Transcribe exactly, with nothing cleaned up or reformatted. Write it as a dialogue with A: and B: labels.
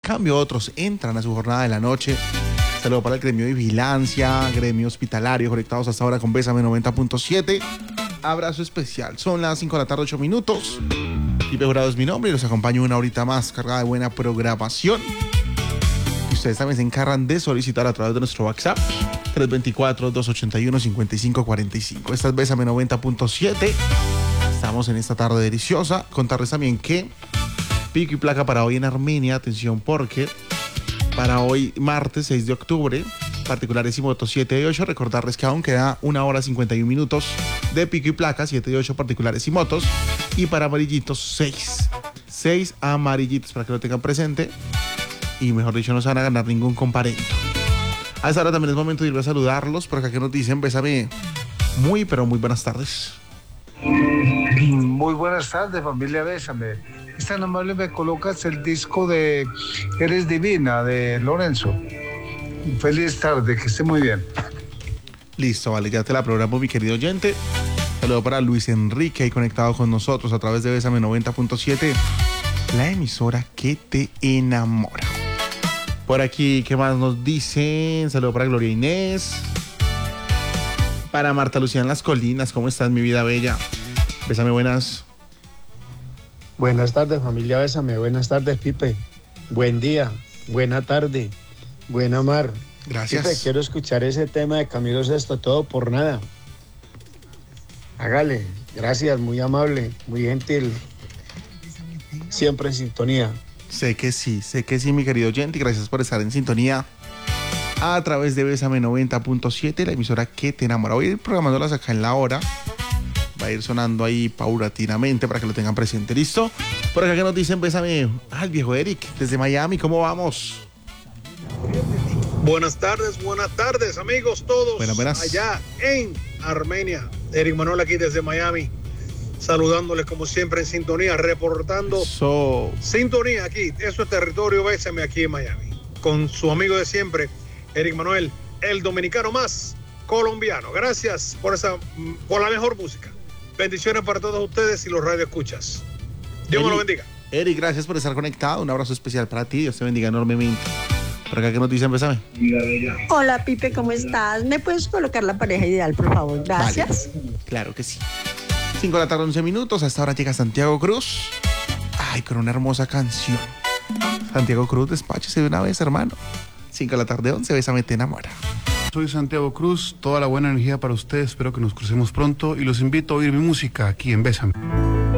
A: cambio otros entran a su jornada de la noche. Saludo para el gremio de vigilancia, gremio hospitalario, conectados hasta ahora con Bésame noventa punto siete. Abrazo especial. Son las cinco de la tarde, ocho minutos. Pipe Jurado es mi nombre y los acompaño una horita más cargada de buena programación. Y ustedes también se encargan de solicitar a través de nuestro WhatsApp tres dos cuatro, dos ocho uno, cinco cinco cuatro cinco. Esta es Bésame noventa punto siete. Estamos en esta tarde deliciosa. Contarles también que pico y placa para hoy en Armenia. Atención porque para hoy martes seis de octubre, particulares y motos siete y ocho. Recordarles que aún queda una hora cincuenta y un minutos de pico y placa, siete y ocho particulares y motos. Y para amarillitos seis. seis amarillitos para que lo tengan presente. Y mejor dicho, no se van a ganar ningún comparendo. A esta hora también es momento de ir a saludarlos. Por acá que nos dicen, bésame. Muy, pero muy buenas tardes.
B: Muy buenas tardes, familia Bésame. Es tan amable, me colocas el disco de Eres Divina de Lorenzo. Feliz tarde, que esté muy bien.
A: Listo, vale, ya te la programo, mi querido oyente. Saludo para Luis Enrique, ahí conectado con nosotros a través de Bésame noventa punto siete, la emisora que te enamora. Por aquí, ¿qué más nos dicen? Saludo para Gloria Inés. Para Marta Lucía en las Colinas, ¿cómo estás, mi vida bella? Bésame, buenas.
C: Buenas tardes, familia Bésame. Buenas tardes, Pipe. Buen día, buena tarde, buena mar.
A: Gracias.
C: Pipe, quiero escuchar ese tema de Camilo Sesto, Todo por Nada. Hágale. Gracias, muy amable, muy gentil. Siempre en sintonía.
A: Sé que sí, sé que sí, mi querido oyente. Y gracias por estar en sintonía a través de Bésame noventa punto siete, la emisora que te enamora. Voy a ir programándolas acá en la hora. Va a ir sonando ahí paulatinamente para que lo tengan presente. ¿Listo? Por acá que nos dicen, bésame al viejo Eric desde Miami. ¿Cómo vamos?
D: Buenas tardes, buenas tardes, amigos todos.
A: Buenas, buenas.
D: Allá en Armenia. Eric Manuel aquí desde Miami. Saludándoles como siempre en sintonía, reportando
A: so...
D: sintonía aquí. Eso es territorio Bésame aquí en Miami. Con su amigo de siempre, Eric Manuel, el dominicano más colombiano. Gracias por esa, por la mejor música. Bendiciones para todos ustedes y los radioescuchas. Dios
A: Eric,
D: me lo bendiga.
A: Eric, gracias por estar conectado. Un abrazo especial para ti. Dios te bendiga enormemente. Por acá que nos dicen, bésame.
E: Hola, Pipe, ¿cómo estás? ¿Me puedes colocar la pareja ideal, por favor? Gracias.
A: Vale. Claro que sí. cinco de la tarde, once minutos. Hasta ahora llega Santiago Cruz. Ay, con una hermosa canción. Santiago Cruz, despáchese de una vez, hermano. cinco de la tarde, once. Bésame, te enamora.
F: Soy Santiago Cruz, toda la buena energía para ustedes, espero que nos crucemos pronto y los invito a oír mi música aquí en Bésame.